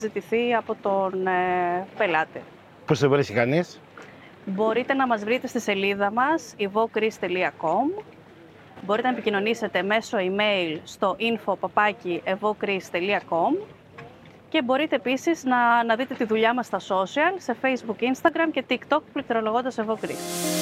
ζητηθεί από τον πελάτη. Πώς σε βρίσκει κανείς? Μπορείτε να μας βρείτε στη σελίδα μας evokris.com. Μπορείτε να επικοινωνήσετε μέσω email στο info@evokris.com και μπορείτε επίσης να δείτε τη δουλειά μας στα social, σε Facebook, Instagram και TikTok, πληκτρολογώντας Evokris.